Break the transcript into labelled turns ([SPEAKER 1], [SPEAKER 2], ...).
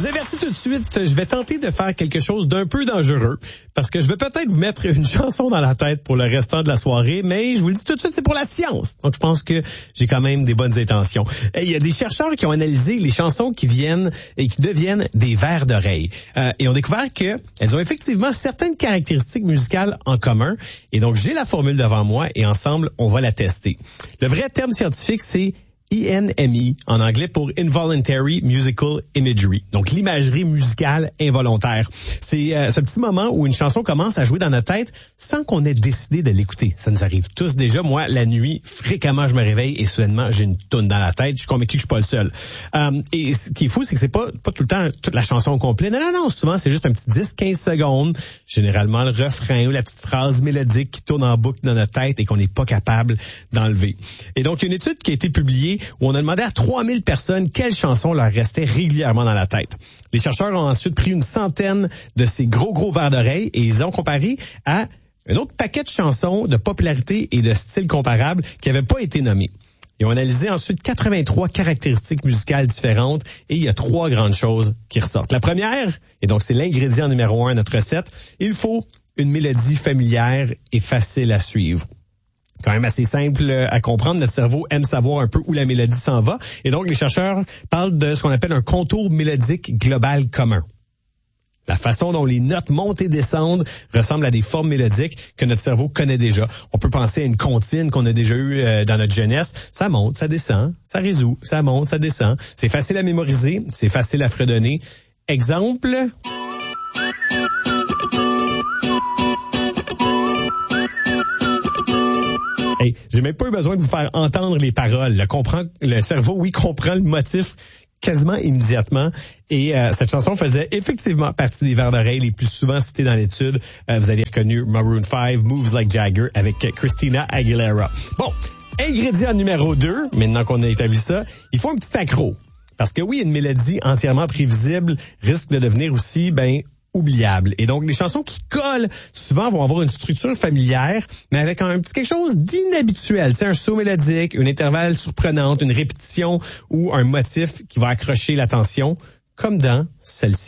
[SPEAKER 1] vous avertis tout de suite, je vais tenter de faire quelque chose d'un peu dangereux parce que je vais peut-être vous mettre une chanson dans la tête pour le restant de la soirée, mais je vous le dis tout de suite, c'est pour la science. Donc, je pense que j'ai quand même des bonnes intentions. Il y a des chercheurs qui ont analysé les chansons qui viennent et qui deviennent des vers d'oreille et ont découvert qu'elles ont effectivement certaines caractéristiques musicales en commun. Et donc, j'ai la formule devant moi et ensemble, on va la tester. Le vrai terme scientifique, c'est INMI, en anglais pour Involuntary Musical Imagery, donc l'imagerie musicale involontaire. C'est ce petit moment où une chanson commence à jouer dans notre tête sans qu'on ait décidé de l'écouter. Ça nous arrive tous déjà. Moi, la nuit, fréquemment, je me réveille et soudainement, j'ai une toune dans la tête. Je suis convaincu que je suis pas le seul. Et ce qui est fou, c'est que c'est pas tout le temps toute la chanson au complet. Non. Souvent, c'est juste un petit 10-15 secondes. Généralement, le refrain ou la petite phrase mélodique qui tourne en boucle dans notre tête et qu'on n'est pas capable d'enlever. Et donc, une étude qui a été publiée où on a demandé à 3000 personnes quelles chansons leur restaient régulièrement dans la tête. Les chercheurs ont ensuite pris une centaine de ces gros vers d'oreille et ils ont comparé à un autre paquet de chansons de popularité et de styles comparables qui n'avaient pas été nommés. Ils ont analysé ensuite 83 caractéristiques musicales différentes et il y a 3 grandes choses qui ressortent. La première, et donc c'est l'ingrédient numéro 1 de notre recette, il faut une mélodie familière et facile à suivre. Quand même assez simple à comprendre. Notre cerveau aime savoir un peu où la mélodie s'en va. Et donc, les chercheurs parlent de ce qu'on appelle un contour mélodique global commun. La façon dont les notes montent et descendent ressemble à des formes mélodiques que notre cerveau connaît déjà. On peut penser à une comptine qu'on a déjà eue dans notre jeunesse. Ça monte, ça descend, ça résout, ça monte, ça descend. C'est facile à mémoriser, c'est facile à fredonner. Exemple... J'ai même pas eu besoin de vous faire entendre les paroles. Le cerveau, oui, comprend le motif quasiment immédiatement. Et cette chanson faisait effectivement partie des vers d'oreille les plus souvent cités dans l'étude. Vous avez reconnu Maroon 5, Moves Like Jagger avec Christina Aguilera. Bon, ingrédient numéro 2, maintenant qu'on a établi ça, il faut un petit accro. Parce que oui, une mélodie entièrement prévisible risque de devenir aussi, oubliable. Et donc, les chansons qui collent souvent vont avoir une structure familière, mais avec un petit quelque chose d'inhabituel. C'est un saut mélodique, une intervalle surprenante, une répétition ou un motif qui va accrocher l'attention, comme dans celle-ci.